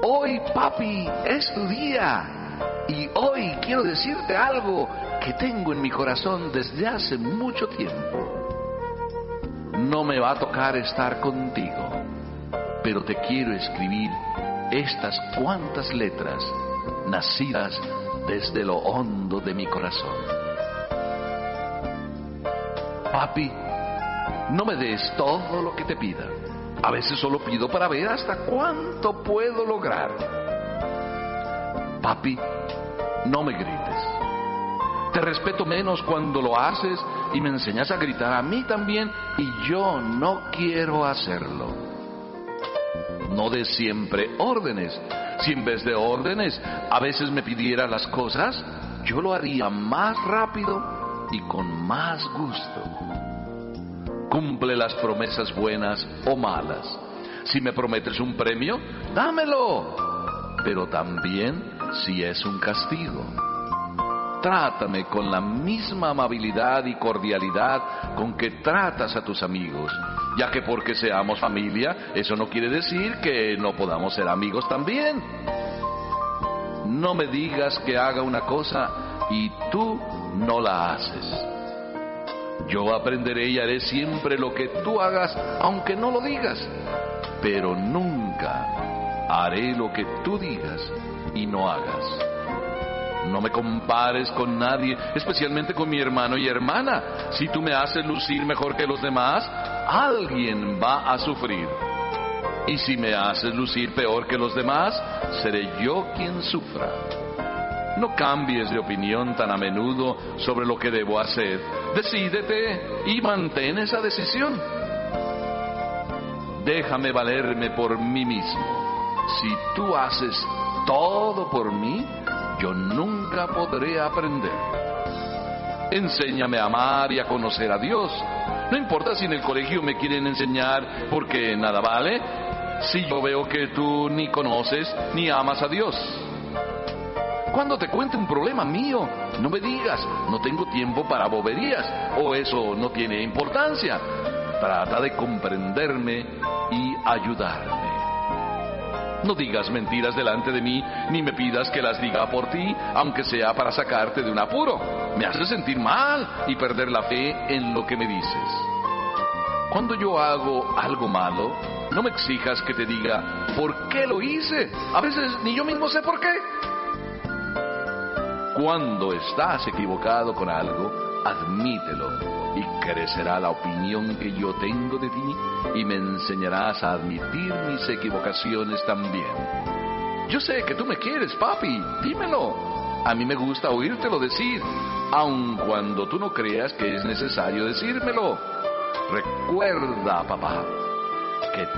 Hoy, papi, es tu día. Y hoy quiero decirte algo que tengo en mi corazón desde hace mucho tiempo. No me va a tocar estar contigo, pero te quiero escribir estas cuantas letras nacidas desde lo hondo de mi corazón. Papi, no me des todo lo que te pida. A veces solo pido para ver hasta cuánto puedo lograr. Papi, no me grites. Te respeto menos cuando lo haces y me enseñas a gritar a mí también, y yo no quiero hacerlo. No des siempre órdenes. Si en vez de órdenes a veces me pidieras las cosas, yo lo haría más rápido y con más gusto. Cumple las promesas buenas o malas. Si me prometes un premio, dámelo. Pero también si es un castigo. Trátame con la misma amabilidad y cordialidad con que tratas a tus amigos, ya que porque seamos familia, eso no quiere decir que no podamos ser amigos también. No me digas que haga una cosa y tú no la haces. Yo aprenderé y haré siempre lo que tú hagas, aunque no lo digas, pero nunca haré lo que tú digas y no hagas. No me compares con nadie, especialmente con mi hermano y hermana. Si tú me haces lucir mejor que los demás, alguien va a sufrir. Y si me haces lucir peor que los demás, seré yo quien sufra. No cambies de opinión tan a menudo sobre lo que debo hacer. Decídete y mantén esa decisión. Déjame valerme por mí mismo. Si tú haces todo por mí, yo nunca podré aprender. Enséñame a amar y a conocer a Dios. No importa si en el colegio me quieren enseñar porque nada vale, si yo veo que tú ni conoces ni amas a Dios. Cuando te cuente un problema mío, no me digas, no tengo tiempo para boberías, o eso no tiene importancia. Trata de comprenderme y ayudarme. No digas mentiras delante de mí, ni me pidas que las diga por ti, aunque sea para sacarte de un apuro. Me haces sentir mal y perder la fe en lo que me dices. Cuando yo hago algo malo, no me exijas que te diga ¿por qué lo hice? A veces ni yo mismo sé por qué. Cuando estás equivocado con algo, admítelo y crecerá la opinión que yo tengo de ti y me enseñarás a admitir mis equivocaciones también. Yo sé que tú me quieres, papi, dímelo. A mí me gusta oírtelo decir, aun cuando tú no creas que es necesario decírmelo. Recuerda, papá, que